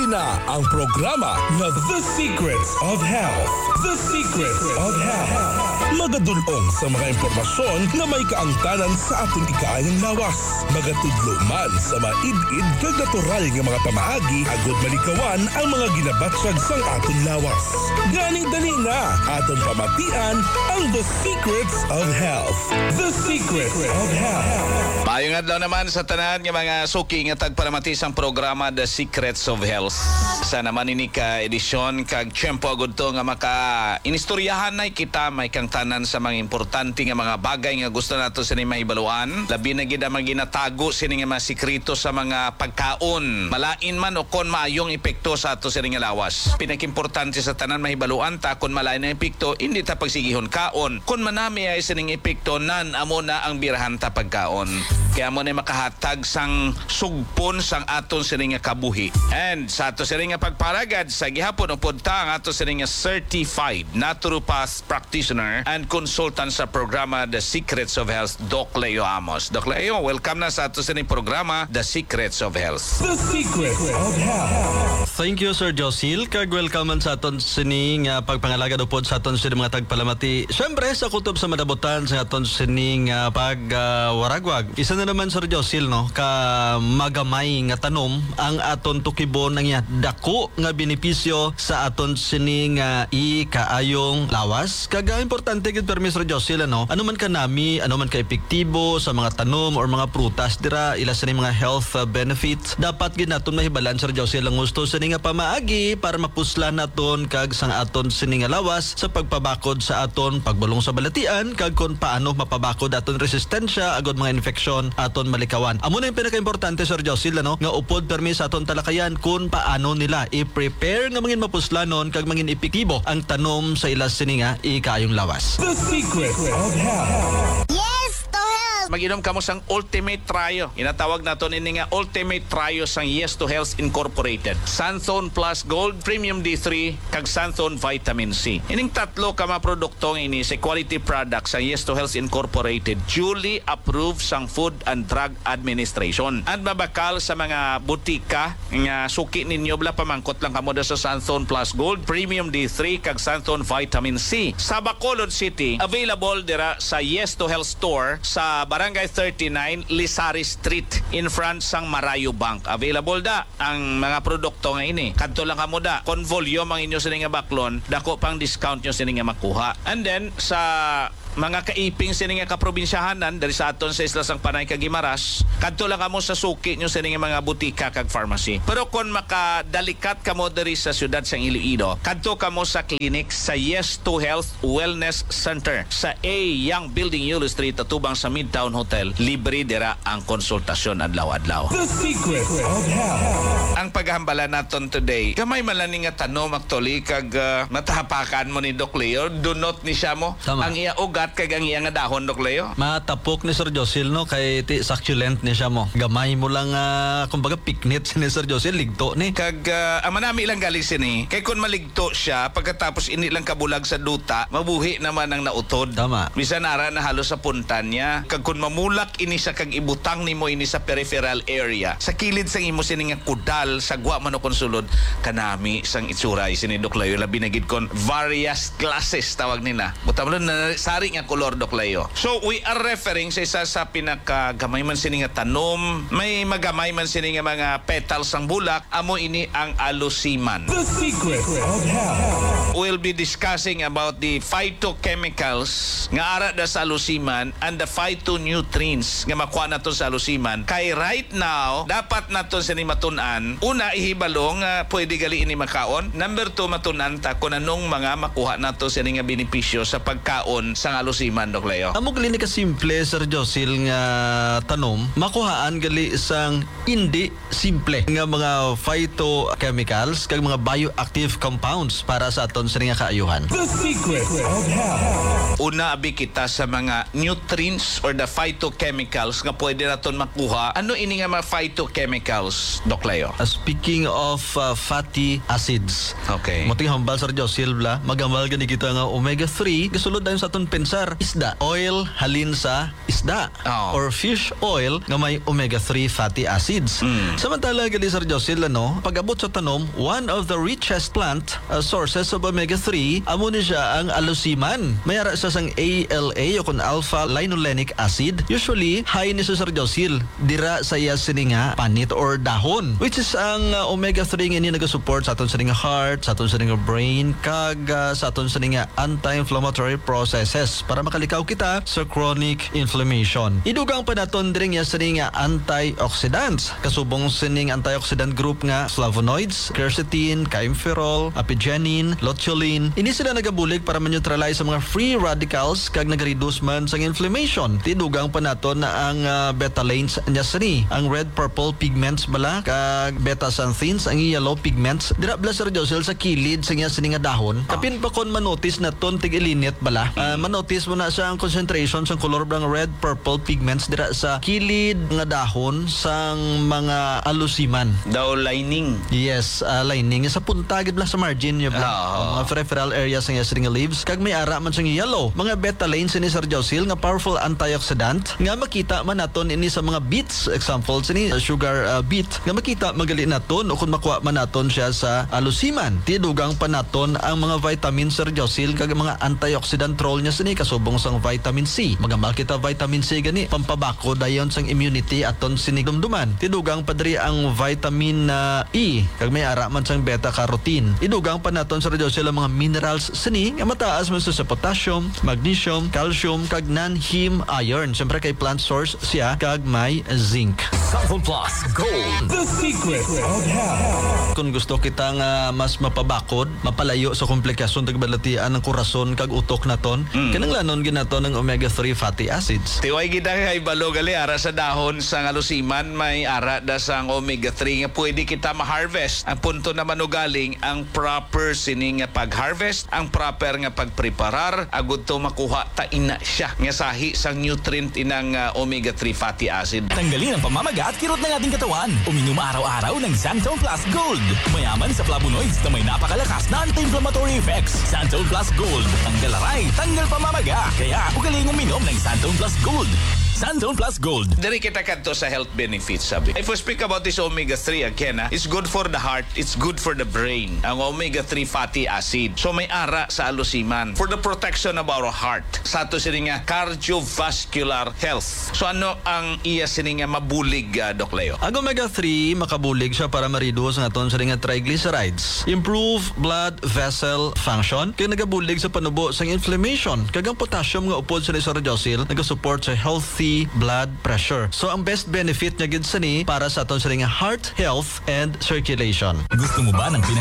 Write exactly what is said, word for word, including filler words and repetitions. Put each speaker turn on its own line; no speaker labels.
na ang programa na The Secrets of Health. The Secrets of Health. Magadulong sa mga impormasyon na may kaangtanan sa atong ikaayang lawas. Magatudlo man sa maid-id kag natural nga mga pamaagi agod malikawan ang mga ginabatsag sang atong lawas. Ganing dali na atong pamatian ang The Secrets of Health. The Secrets of Health.
Mayong adlaw naman sa tanan nga mga suki nga tagparamati sang programa The Secrets of Health. Sa naman ini ka edisyon kag tiyempo agud to nga maka inistoryahan na kita may kang tanan sa mga importante nga mga bagay nga gusto nato sa mahibaluan. Labi na gid ang mga ginatago sini nga mga sikreto sa mga pagkaon. Malain man o kon maayong epekto sa ato sa nga lawas. Pinakimportante sa tanan mahibaluan ta kon malain ang epekto hindi ta pagsigihon kaon. Kon manami ay sining epekto nan amo na ang birahan ta pagkaon. Kaya mo na makahatag sang sugpon sang aton sining nga kabuhi. And sa ato sining nga pagparagad sa gihapon upod ta ang ato sining nga certified naturopath practitioner and consultant sa programa The Secrets of Health, Doc Leo Amos. Doc Leo, welcome na sa ato sining programa The Secrets of Health.
The Secrets of Health.
Thank you, Sir Josil. Kag welcome man sa aton sining uh, pagpangalaga upod sa aton sining mga tagpalamati. Siyempre sa kutob sa madabutan sa aton sining uh, pagwaragwag. Uh, Isa na naman, Sir Josil, no, ka magamay nga tanom ang aton tukibon ng iya dako nga benepisyo sa aton sining uh, ikaayong lawas. Kag uh, importante gid permi, Sir Josil, ano, ano man ka nami, ano man ka epektibo sa mga tanom or mga prutas dira ila sa mga health uh, benefits, dapat gid naton mahibalan, Sir Josil, ang gusto sa nga pamaagi para mapuslan naton kag sang aton sining nga lawas sa pagpabakod sa aton pagbulong sa balatian kag kung paano mapabakod aton resistensya agod mga infeksyon aton malikawan. Amo na yung pinaka-importante, Sir Josil, ano, nga upod permi sa aton talakayan kung paano nila i-prepare nga mangin mapuslanon kag mangin epektibo ang tanom sa ila sini nga ikayong lawas.
The Secrets of Health.
Mag-inom kamo sang Ultimate Trio. Inatawag naton ini nga Ultimate Trio sang Yes to Health Incorporated. Santhone Plus Gold, Premium D three, kag Santhone Vitamin C. Ining tatlo ka mga produkto ini sa quality products sang Yes to Health Incorporated, duly approved sang Food and Drug Administration. At mabakal sa mga butika nga suki ninyo bla pamangkot lang kamo sa Santhone Plus Gold, Premium D three, kag Santhone Vitamin C. Sa Bacolod City, available dira sa Yes to Health Store sa Barangay thirty-nine, Lisari Street, in front sang Marayo Bank. Available da ang mga produkto nga ini. Kadto lang kamo da. Kon volume ang inyo sining nga baklon, dako pang discount nyo sining nga makuha. And then sa mga kaiping sining nga kaprobinsyahanan dari sa aton sa isla sang Panay kag Guimaras, kadto lang kamo sa suki nyo sining nga mga butika kag pharmacy. Pero kon makadalikat kamo diri sa syudad sang Iloilo, kadto kamo sa clinic sa Yes to Health Wellness Center sa A Young Building, Yulo Street, atubang sa Midtown Hotel. Libre dira ang konsultasyon adlaw-adlaw.
The Secrets of Health.
Ang paghambala naton today, kamay malani nga tanom actually kag uh, matahapakan mo ni Doc Leo, dunot ni siya mo.
Tama.
Ang iya ugat kag ang iya nga dahon, Doc Leo.
Matapok ni Sir Josil, no, kay ti succulent ni siya mo. Gamay mo lang uh, kumbaga piknit ni Sir Josil, ligto ni.
Kag uh, ang manami lang gali sini, kay kun maligto siya pagkatapos ini lang kabulag sa duta, mabuhi naman ang nautod.
Tama.
Bisan ara na halos sa puntan niya. Kag kun mamulak ini sa kag ibutang nimo ini sa peripheral area, sa kilid sang imo sini nga kudal sa gwa man o konsulod, kanami sang itsura sini, Doc Leo, labi na gid kon various classes tawag nila. Buta mo na sari nga kolor, Doc Leo. So we are referring sa isa sa pinakagamay man sini nga tanom, may magamay man sini nga mga petals sang bulak, amo ini ang alusiman.
The Secrets of Health.
We'll be discussing about the phytochemicals nga ara da sa alusiman and the phytonutrients nga makuha nato sa alusiman. Kay right now, dapat nato sa ni matunan, una ihibalong uh, pwede gali ini makaon. Number two, matunan ta kung anong mga makuha nato sa nga benepisyo sa pagkaon sa alusiman, Doc Leo.
Amo gali ni ka simple, Sir Josil, nga tanom, makuhaan gali isang hindi simple nga mga phytochemicals kag mga bioactive compounds para sa aton sa nga kaayuhan.
The Secrets of Health.
Una abi kita sa mga nutrients or the phytochemicals nga pwede naton makuha. Ano ini nga mga phytochemicals, Doc Leo?
Uh, speaking of uh, fatty acids,
Okay.
muting hambal, Sir Josil, bla magambal gani kita nga omega three, gasulod dayon sa aton sir, isda. Oil halin sa isda.
Oo.
Or fish oil nga may omega three fatty acids. Samantala, gali Sir Josil, ano, pag-abot sa tanom, one of the richest plant uh, sources of omega three, amo ni siya ang alusiman. Mayara sa sang A L A o kung alpha linolenic acid. Usually, high ni sa Sir Josil, dira sa iya sininga panit or dahon. Which is ang uh, omega three nga ini nag-support sa aton sininga heart, sa aton sininga brain, kag uh, sa aton sininga anti-inflammatory processes para makalikaw kita sa chronic inflammation. Idugang pa naton diri nga sininga antioxidants. Kasubong sining antioxidant group nga flavonoids, quercetin, campherol, apigenin, luteolin. Ini sila nagabulig para ma-neutralize sa mga free radicals kag nag-reduce man sa inflammation. Tidugang pa naton na ang uh, betalains niya sini, ang red purple pigments bala kag beta-xanthines, ang yellow pigments. Dira bala Sir Josel sa kilid sa niya sini nga dahon. Kapin pa kon manotice na ton tig-ilinit bala. Uh, manotice mo na siya ang concentration sa color ng red purple pigments dira sa kilid nga dahon sang mga alusiman.
Daw lining.
Yes, uh, lining sa punta gid bala sa margin niya bala.
Oo.
Ang mga peripheral areas ng yasring leaves kag may ara man sang yellow. Mga betalains ni Sir Josil nga powerful antioxidant nga makita man naton ini sa mga beets. Example sini uh, sugar uh, beet nga makita magali naton o kung makuha man naton siya sa alusiman. Tidugang pa naton ang mga vitamin Sir Josil kag mga antioxidant role niya sini kasubong sang vitamin C. Magambal kita vitamin C gani pampabako dayon sang immunity aton sinigdumduman. Tidugang pa diri ang vitamin uh, E kag may ara man sang beta carotene. Idugang pa naton Sir Josil ang mga minerals sini nga mataas man sa potassium, magnesium, calcium kag non-heme iron. Siyempre kay plant source siya kag may zinc.
Santon Plus Gold.
The secret of health.
Kung gusto kita nga mas mapabakod, mapalayo sa komplikasyon tagbalatian ng korason kag utok naton, mm. kanang lanon ginaton ng omega three fatty acids.
Tiway gid kay balo gali ara sa dahon sa alusiman may ara da sang omega three nga pwede kita ma-harvest. Ang punto naman ugaling ang proper sining nga pag-harvest, ang proper nga pagpreparar agud to makuha ta ina siya nga sahi sang nutrient inang uh, omega three fatty acid.
Tanggalin ang pamamaga at kirot ng ating katawan. Uminom araw-araw ng Santon Plus Gold. Mayaman sa flavonoids na may napakalakas na anti-inflammatory effects. Santon Plus Gold. Tanggal aray, tanggal pamamaga. Kaya ugaling uminom ng Santon Plus Gold. Santon Plus Gold.
Dari kita kadto sa health benefits sabi. If we speak about this omega three again, ha, it's good for the heart, it's good for the brain. Ang omega three fatty acid. So may ara sa alusiman for the protection of our heart. Sa ato sini nga cardiovascular health. So ano ang iya sini nga mabulig uh, Doc Leo?
Ang omega three makabulig siya para ma-reduce ang aton sa nga triglycerides, improve blood vessel function, kaya nagabulig sa panubo sa inflammation. Kag ang potassium nga upod sa Sir Josil nagasupport sa healthy blood pressure. So ang best benefit niya gid sani para sa aton sa nga heart health and circulation.
Gusto mo ba ng